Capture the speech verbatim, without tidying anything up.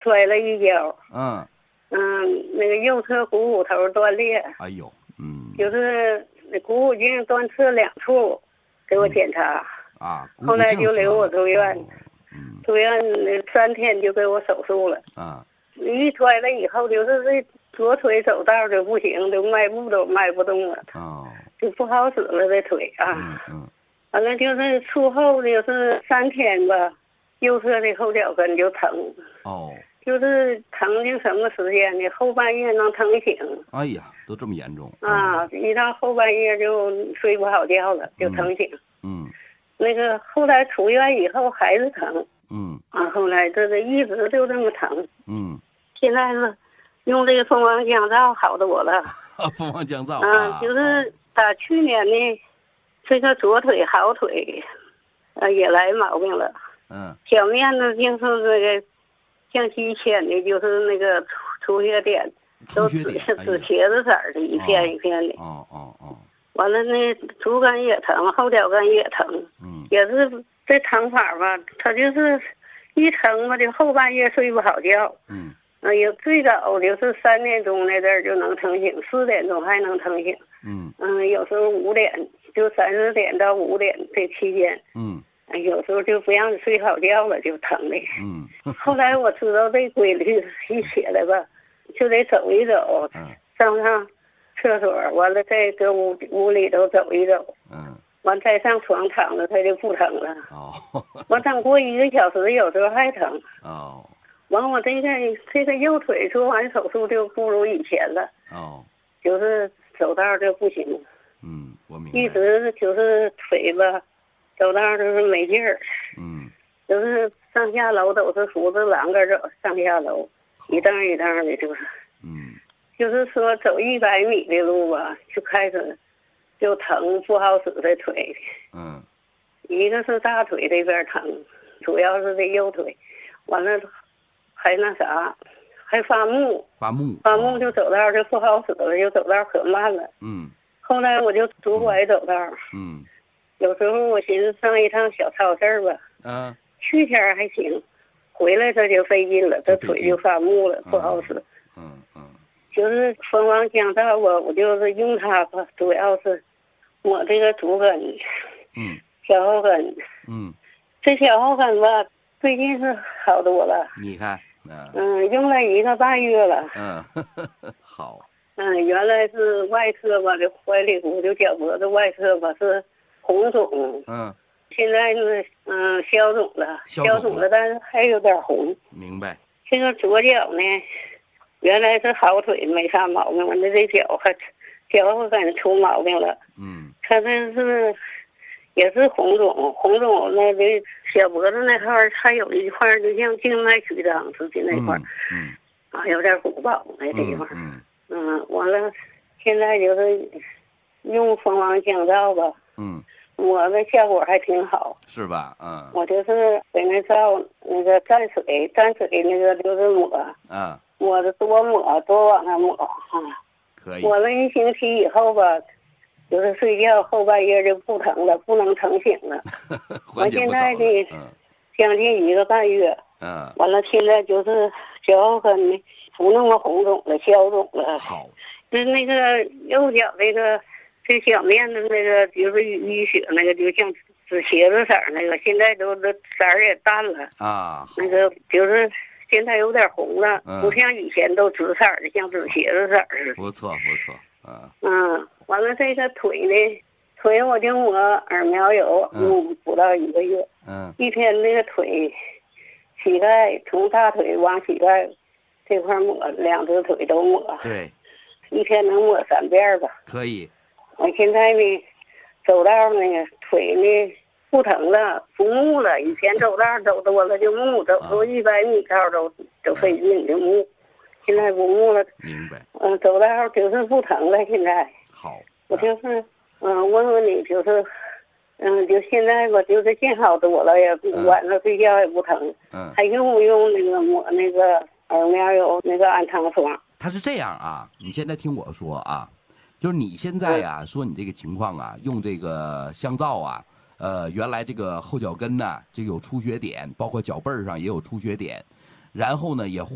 摔了一跤。 嗯嗯，那个右侧股骨头断裂。 哎呦，嗯， 就是那股骨颈断刺两处，给我检查。 嗯、啊， 后来就留我住院。 哦、嗯， 住院那三天就给我手术了。 啊， 一摔了以后，就是这左腿走道就不行，就迈步都迈不动了。 哦， 就不好使了，这腿啊。 嗯嗯。 完了就是术后就是三天吧，右侧的后脚跟就疼。 哦。 就是疼就什么时间呢？后半夜能疼醒。 哎呀，都这么严重啊！嗯、一到后半夜就睡不好觉了，就疼醒。 嗯。嗯那个后来出院以后还是疼。 嗯。 啊，后来这个一直就这么疼。 嗯。 现在是用这个蜂王降噪好多了。 蜂王降噪。 啊，就是打去年呢，这个左腿好腿，呃，也来毛病了。 嗯。 小面呢，就是这个。像之前的，就是那个出出血点，都紫紫茄子色的，一片一片的。 哦哦哦。 完了，那足跟也疼，后脚跟也疼。 嗯。 也是这疼法吧，他就是一疼吧，就后半夜睡不好觉。 嗯。 嗯，有最早就是三点钟那阵儿就能疼醒，四点钟还能疼醒。 嗯。 嗯，有时候五点，就三四点到五点这期间。 嗯。 有时候就不让你睡好觉了，就疼的。 嗯。 后来我知道这规律，一起来吧，就得走一走， 嗯， 上上厕所，完了再搁屋屋里头走一走。 嗯。 完再上床躺着，它就不疼了。 哦。 完等过一个小时，有时候还疼。 哦。 完我这个这个右腿做完手术就不如以前了。 哦。 就是走道就不行。 嗯，我明白。 一直就是腿吧。走道就是没劲儿， 嗯， 就是上下楼都是扶着栏杆走，上下楼一蹬一蹬的，就是， 嗯， 就是说走一百米的路吧，就开始就疼，不好使这腿。 嗯， 一个是大腿这边疼，主要是这右腿，完了还那啥，还发木， 发木， 发木就走道就不好使了，就走道可慢了。 嗯， 后来我就拄拐走道。 嗯。 有时候我寻思上一趟小超市吧， 嗯， 去天还行，回来这就费劲了，这腿就发木了，不好使。 嗯嗯， 就是蜂王降噪吧，我就是用它吧，主要是我这个足跟， 嗯， 小后跟， 嗯， 这小后跟吧，最近是好多了。 你看， 嗯，嗯，用了一个半月了。 嗯，好。 嗯，原来是外侧吧，这怀里骨就脚脖子外侧吧是。红肿， 嗯， 现在呢，嗯，消肿了，消肿了，但是还有点红。 明白。 这个左脚呢，原来是好腿，没啥毛病，完了这脚还脚后跟出毛病了。 嗯， 他这是也是红肿，红肿那这小脖子那块儿还有一块就像静脉曲张似的那块儿， 嗯， 啊，有点鼓包那地方。 嗯嗯，完了，现在就是用蜂王降噪吧。 嗯。 抹的效果还挺好， 是吧？嗯， 我就是给那皂那个蘸水，蘸水那个就是抹， 嗯， 抹的多抹多往上抹啊， 可以。 抹了一星期以后吧，就是睡觉后半夜就不疼了，不能疼醒了。我现在的将近一个半月， 嗯， 完了现在就是脚后跟呢不那么红肿了，消肿了。 好， 就是那个右脚那个。这小面的那个就是淤血那个，就像紫茄子色那个，现在都都色儿也淡了啊。 那个就是现在有点红了， 嗯、 不像以前都紫色的，像紫茄子色似的。 不错不错，啊。 嗯，完了这个腿呢，腿我就抹耳苗油，用不到一个月。 嗯。 一天那个腿，膝盖从大腿往膝盖这块抹，两只腿都抹。 对。 一天能抹三遍吧？ 可以。 我现在呢，走道那个腿呢不疼了，不木了。以前走道走多了就木，走出一百米道都都费劲就木，现在不木了。 明白。 嗯，走道就是不疼了。现在好， 我就是嗯问问你，就是嗯就现在吧，就是见好多了，也晚上睡觉也不疼。 嗯， 还用不用那个抹那个耳苗油那个安糖霜？ 它是这样啊，你现在听我说啊。就是你现在呀、啊，说你这个情况啊，用这个香皂啊，呃，原来这个后脚跟呢，这个有出血点，包括脚背上也有出血点，然后呢也。